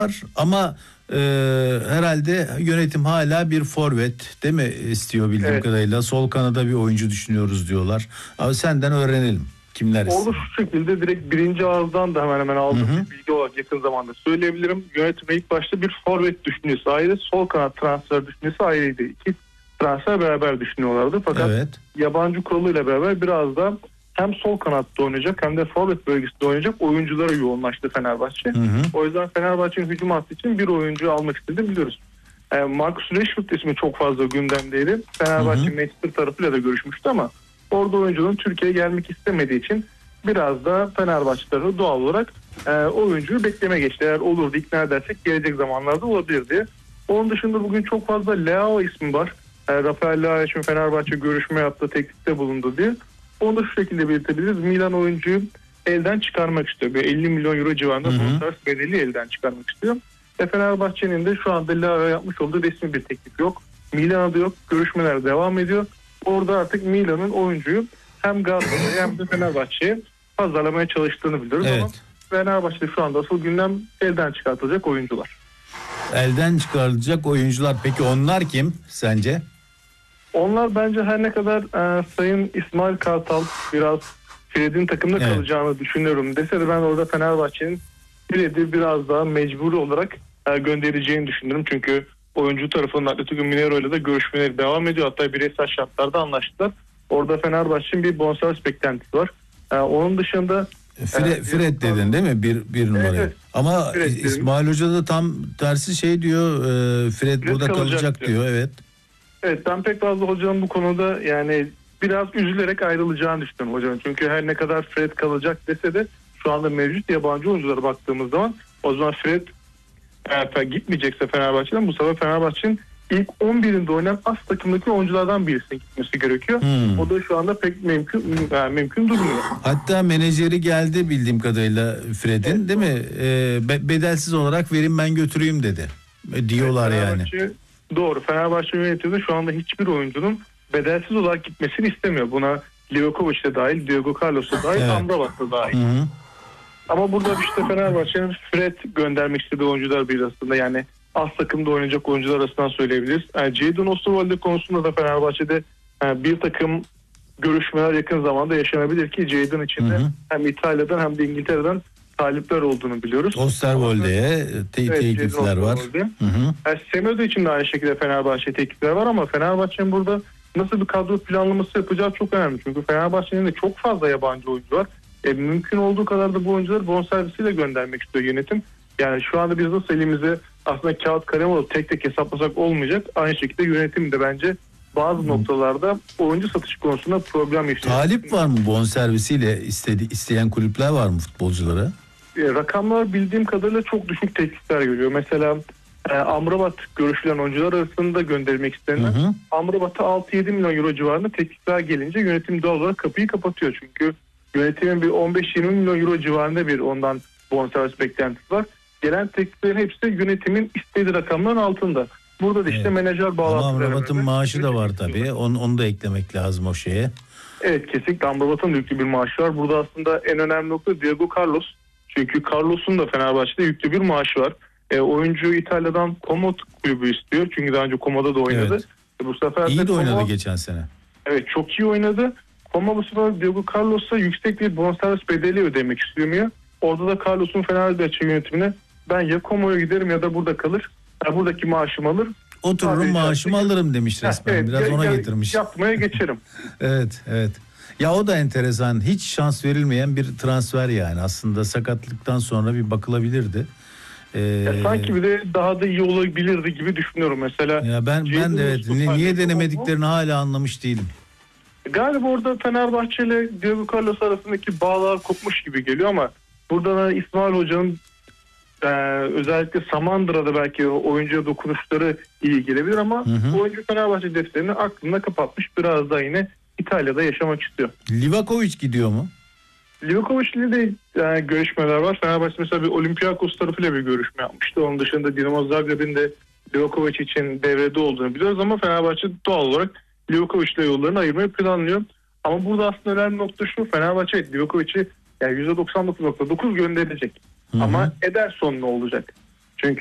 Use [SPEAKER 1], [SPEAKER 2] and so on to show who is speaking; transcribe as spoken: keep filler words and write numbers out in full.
[SPEAKER 1] ama e, herhalde yönetim hala bir forvet değil mi istiyor bildiğim
[SPEAKER 2] Evet.
[SPEAKER 1] kadarıyla. Sol kanada bir oyuncu düşünüyoruz diyorlar. Ama senden öğrenelim. Kimler
[SPEAKER 2] Orada
[SPEAKER 1] istiyor?
[SPEAKER 2] şu şekilde direkt birinci ağızdan da hemen hemen aldığım
[SPEAKER 1] Hı hı.
[SPEAKER 2] bir bilgi olarak yakın zamanda söyleyebilirim. Yönetim ilk başta bir forvet düşüncesi ayrı, sol kanat transfer düşüncesi ayrıydı. İki transfer beraber düşünüyorlardı. Fakat
[SPEAKER 1] Evet.
[SPEAKER 2] yabancı kuralıyla beraber biraz da hem sol kanatta oynayacak hem de forvet bölgesinde oynayacak oyunculara yoğunlaştı Fenerbahçe.
[SPEAKER 1] Hı hı.
[SPEAKER 2] O yüzden Fenerbahçe'nin hücum hattı için bir oyuncu almak istedi biliyoruz. Yani Marcus Rashford ismi çok fazla gündemdeydi. Fenerbahçe
[SPEAKER 1] Hı hı.
[SPEAKER 2] Manchester tarafıyla da görüşmüştü ama orada oyuncunun Türkiye'ye gelmek istemediği için biraz da Fenerbahçe tarafı doğal olarak e, oyuncuyu bekleme geçti. Eğer olur da ikna edersek gelecek zamanlarda olabilir diye. Onun dışında bugün çok fazla Leao ismi var. E, Rafael Leao için Fenerbahçe görüşme yaptı, teklifte bulundu diye. Onu da şu şekilde belirtebiliriz. Milan oyuncuyu elden çıkarmak istiyor. Bir elli milyon euro civarında bonservis bedeli elden çıkarmak istiyor. Ve Fenerbahçe'nin de şu anda Leao'ya yapmış olduğu resmi bir teklif yok. Milan'a da yok. Görüşmeler devam ediyor. Orada artık Milan'ın oyuncuyu hem Galatasaray'a hem de Fenerbahçe'ye pazarlamaya çalıştığını biliyoruz.
[SPEAKER 1] Evet.
[SPEAKER 2] Ama Fenerbahçe'de şu anda asıl gündem elden çıkartılacak oyuncular.
[SPEAKER 1] Elden çıkarılacak oyuncular. Peki onlar kim sence?
[SPEAKER 2] Onlar bence her ne kadar e, Sayın İsmail Kartal biraz Fred'in takımda
[SPEAKER 1] Evet.
[SPEAKER 2] kalacağını düşünüyorum dese de ben orada Fenerbahçe'nin Fred'i biraz daha mecburi olarak e, göndereceğini düşünüyorum. Çünkü oyuncu tarafının Atletico Mineiro ile de görüşmeleri devam ediyor. Hatta bireysel şartlarda anlaştılar. Orada Fenerbahçe'nin bir bonservis beklentisi var. E, onun dışında
[SPEAKER 1] Fred,
[SPEAKER 2] e,
[SPEAKER 1] Fred dedin değil mi? Bir, bir numarayı.
[SPEAKER 2] evet.
[SPEAKER 1] Ama
[SPEAKER 2] Fred dedim.
[SPEAKER 1] İsmail Hoca da tam tersi şey diyor. e, Fred,
[SPEAKER 2] Fred
[SPEAKER 1] burada
[SPEAKER 2] kalacak
[SPEAKER 1] kalacak
[SPEAKER 2] diyor.
[SPEAKER 1] diyor. Evet.
[SPEAKER 2] Evet, ben pek fazla hocanın bu konuda yani biraz üzülerek ayrılacağını düşünüyorum hocanın. Çünkü her ne kadar Fred kalacak dese de şu anda mevcut yabancı oyunculara baktığımız zaman o zaman Fred eğer gitmeyecekse Fenerbahçe'den bu sefer Fenerbahçe'nin ilk on birinde oynayan as takımdaki oyunculardan birisine gitmesi gerekiyor.
[SPEAKER 1] Hmm.
[SPEAKER 2] O da şu anda pek mümkün yani mümkün durmuyor.
[SPEAKER 1] Hatta menajeri geldi bildiğim kadarıyla Fred'in
[SPEAKER 2] Evet,
[SPEAKER 1] değil mi? E, be- bedelsiz olarak verin ben götüreyim dedi. E, diyorlar
[SPEAKER 2] Evet,
[SPEAKER 1] yani.
[SPEAKER 2] Fenerbahçe- Doğru. Fenerbahçe yönetimi şu anda hiçbir oyuncunun bedelsiz olarak gitmesini istemiyor. Buna Livakovic de dahil, Diego Carlos da dahil,
[SPEAKER 1] Evet.
[SPEAKER 2] Amrabat da dahil.
[SPEAKER 1] Hı hı.
[SPEAKER 2] Ama burada işte Fenerbahçe'nin Fred göndermek istediği oyuncular bir arasında yani az takımda oynayacak oyuncular arasından söyleyebiliriz. Yani Jadon Osterwolde konusunda da Fenerbahçe'de yani bir takım görüşmeler yakın zamanda yaşanabilir ki Jadon için de
[SPEAKER 1] Hı hı.
[SPEAKER 2] hem İtalya'dan hem de İngiltere'den talipler olduğunu biliyoruz.
[SPEAKER 1] Osterwolde'ye te-
[SPEAKER 2] Evet,
[SPEAKER 1] teklifler
[SPEAKER 2] Jadon
[SPEAKER 1] var.
[SPEAKER 2] Osterwolde.
[SPEAKER 1] Hı hı.
[SPEAKER 2] Yani Semedo için de aynı şekilde Fenerbahçe teklifler var ama Fenerbahçe'nin burada nasıl bir kadro planlaması yapacağı çok önemli. Çünkü Fenerbahçe'nin de çok fazla yabancı oyuncu var. E, mümkün olduğu kadar da bu oyuncuları bonservisiyle göndermek istiyor yönetim. Yani şu anda biz nasıl elimize aslında kağıt kalem alıp tek tek hesaplasak olmayacak. Aynı şekilde yönetim de bence bazı noktalarda oyuncu satışı konusunda problem yaşıyor.
[SPEAKER 1] Talip var mı bonservisiyle istedi, isteyen kulüpler var mı futbolculara?
[SPEAKER 2] E, rakamlar bildiğim kadarıyla çok düşük teklifler geliyor. Mesela e, Amrabat görüşülen oyuncular arasında göndermek istenilen
[SPEAKER 1] Hı hı.
[SPEAKER 2] Amrabat'a altı yedi milyon euro civarında teklifler gelince yönetim doğal olarak kapıyı kapatıyor. Çünkü yönetimin bir on beş yirmi milyon euro civarında bir ondan bonservis beklentisi var. Gelen tekliflerin hepsi yönetimin istediği rakamların altında. Burada da işte
[SPEAKER 1] Evet.
[SPEAKER 2] menajer
[SPEAKER 1] Ama
[SPEAKER 2] bağlantıları.
[SPEAKER 1] Amrabat'ın maaşı da var tabii. Onu, onu da eklemek lazım o şeye.
[SPEAKER 2] Evet, kesinlikle Amrabat'ın yüklü bir maaşı var. Burada aslında en önemli nokta Diego Carlos. Çünkü Carlos'un da Fenerbahçe'de yüklü bir maaşı var. E, oyuncu İtalya'dan Como kulübü istiyor. Çünkü daha önce Como'da da oynadı.
[SPEAKER 1] Evet.
[SPEAKER 2] E, bu sefer
[SPEAKER 1] İyi de oynadı
[SPEAKER 2] Como,
[SPEAKER 1] geçen sene.
[SPEAKER 2] evet çok iyi oynadı. Como bu sefer Diego Carlos'a yüksek bir bonservis bedeli ödemek istemiyor. Orada da Carlos'un Fenerbahçe yönetimine ben ya Como'ya giderim ya da burada kalır. Ya buradaki maaşımı alır.
[SPEAKER 1] Otururum
[SPEAKER 2] Sadece
[SPEAKER 1] maaşımı
[SPEAKER 2] işte-
[SPEAKER 1] alırım demiş resmen.
[SPEAKER 2] Evet,
[SPEAKER 1] Biraz
[SPEAKER 2] ya-
[SPEAKER 1] ona
[SPEAKER 2] ya-
[SPEAKER 1] getirmiş.
[SPEAKER 2] Yapmaya geçerim.
[SPEAKER 1] Evet, evet. Ya o da enteresan. Hiç şans verilmeyen bir transfer yani. Aslında sakatlıktan sonra bir bakılabilirdi. Ee,
[SPEAKER 2] Ya sanki bir de daha da iyi olabilirdi gibi düşünüyorum mesela.
[SPEAKER 1] ya ben ben de evet. Ni- Niye denemediklerini hala anlamış değilim.
[SPEAKER 2] Galiba orada Fenerbahçe ile Diego Carlos arasındaki bağlar kopmuş gibi geliyor ama burada da İsmail Hoca'nın e, özellikle Samandıra'da belki oyuncuya dokunuşları iyi gelebilir ama
[SPEAKER 1] Hı hı.
[SPEAKER 2] oyuncu Fenerbahçe defterini aklında kapatmış, biraz da yine İtalya'da yaşamak istiyor.
[SPEAKER 1] Livakovic gidiyor mu?
[SPEAKER 2] Livakovic ile de e, görüşmeler var. Fenerbahçe mesela bir Olympiakos tarafıyla bir görüşme yapmıştı. Onun dışında Dinamo Zagreb'in de Livakovic için devrede olduğunu biliyoruz ama Fenerbahçe doğal olarak Livakovic ile yollarını ayırmayı planlıyor. Ama burada aslında önemli nokta şu: Fenerbahçe Livakovic'i yani yüzde doksan dokuz nokta dokuz gönderecek.
[SPEAKER 1] Hı hı.
[SPEAKER 2] Ama Ederson ne olacak?